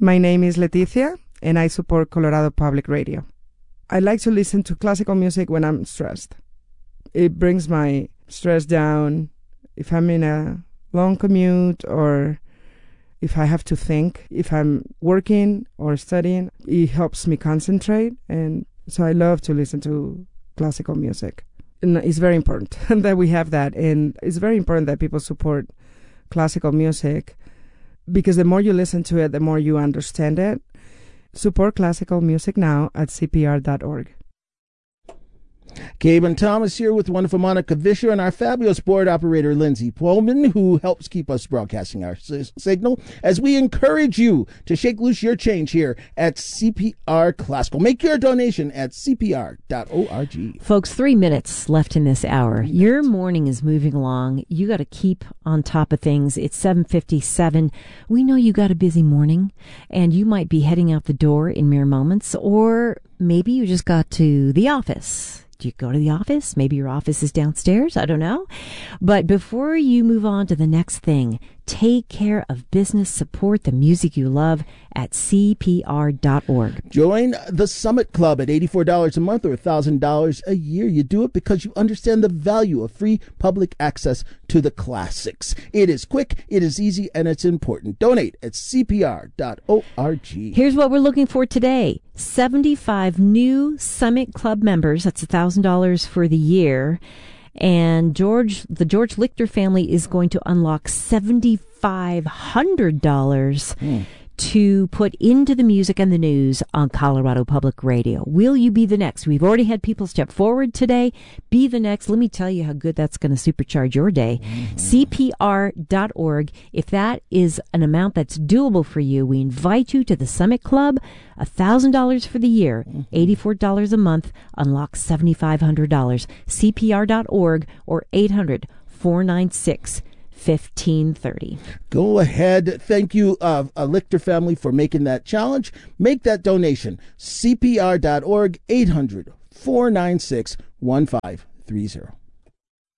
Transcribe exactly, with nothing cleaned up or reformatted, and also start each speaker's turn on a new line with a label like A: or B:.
A: My name is Leticia, and I support Colorado Public Radio. I like to listen to classical music when I'm stressed. It brings my stress down. If I'm in a long commute or if I have to think, if I'm working or studying, it helps me concentrate. And so I love to listen to classical music. And it's very important that we have that. And it's very important that people support classical music because the more you listen to it, the more you understand it. Support classical music now at C P R dot org.
B: Gabe and Thomas here with wonderful Monica Vischer and our fabulous board operator, Lindsay Pullman, who helps keep us broadcasting our s- signal as we encourage you to shake loose your change here at C P R Classical. Make your donation at C P R dot org.
C: Folks, three minutes left in this hour. Your morning is moving along. You got to keep on top of things. It's seven fifty-seven. We know you got a busy morning, and you might be heading out the door in mere moments, or maybe you just got to the office. Do you go to the office? Maybe your office is downstairs. I don't know. But before you move on to the next thing, take care of business. Support the music you love at C P R dot org.
B: Join the Summit Club at eighty-four dollars a month or one thousand dollars a year. You do it because you understand the value of free public access to the classics. It is quick, it is easy, and it's important. Donate at C P R dot org.
C: Here's what we're looking for today. seventy-five new Summit Club members. That's one thousand dollars for the year. And George, the George Lichter family is going to unlock seven thousand five hundred dollars mm. to put into the music and the news on Colorado Public Radio. Will you be the next? We've already had people step forward today. Be the next. Let me tell you how good that's going to supercharge your day. Mm-hmm. C P R dot org. If that is an amount that's doable for you, we invite you to the Summit Club. one thousand dollars for the year, mm-hmm. eighty-four dollars a month, unlock seven thousand five hundred dollars. C P R dot org or eight hundred, four nine six, fifteen thirty.
B: Go ahead. Thank you, uh, uh, Lichter family, for making that challenge. Make that donation. C P R dot org, eight hundred, four nine six, one five three zero.